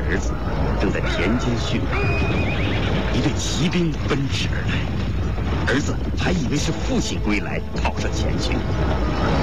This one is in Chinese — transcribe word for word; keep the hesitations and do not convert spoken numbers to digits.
儿子正在田间训马，一队骑兵奔驰而来。儿子还以为是父亲归来，跑上前去。